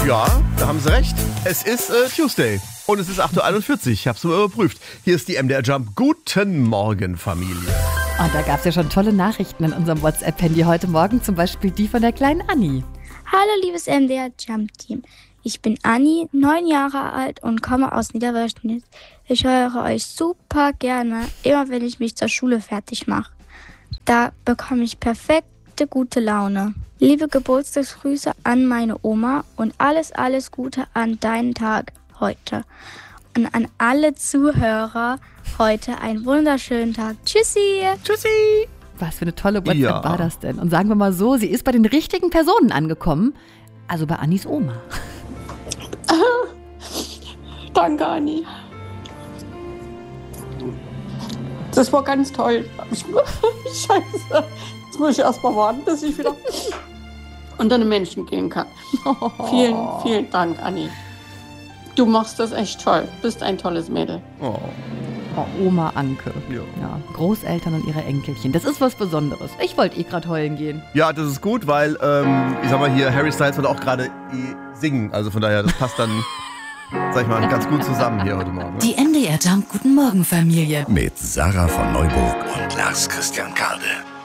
Ja, da haben Sie recht. Es ist Tuesday und es ist 8.41 Uhr. Ich habe es mal überprüft. Hier ist die MDR Jump. Guten Morgen, Familie. Und da gab es ja schon tolle Nachrichten in unserem WhatsApp-Handy heute Morgen. Zum Beispiel die von der kleinen Anni. Hallo, liebes MDR Jump Team. Ich bin Anni, 9 Jahre alt und komme aus Niederwörschnitz. Ich höre euch super gerne, immer wenn ich mich zur Schule fertig mache. Da bekomme ich perfekte gute Laune. Liebe Geburtstagsgrüße an meine Oma und alles Gute an deinen Tag heute. Und an alle Zuhörer heute einen wunderschönen Tag. Tschüssi! Tschüssi! Was für eine tolle WhatsApp war das denn? Und sagen wir mal so, sie ist bei den richtigen Personen angekommen. Also bei Annis Oma. Danke, Anni. Das war ganz toll. Scheiße. Jetzt muss ich erst mal warten, bis ich wieder unter den Menschen gehen kann. Vielen Dank, Anni. Du machst das echt toll. Bist ein tolles Mädel. Oh, Oma Anke. Ja, Großeltern und ihre Enkelchen. Das ist was Besonderes. Ich wollte gerade heulen gehen. Ja, das ist gut, weil, ich sag mal hier, Harry Styles wird auch gerade singen. Also von daher, das passt dann, sag ich mal, ganz gut zusammen hier heute Morgen. Die MDR Jump Guten Morgen Familie. Mit Sarah von Neuburg und Lars Christian Kade.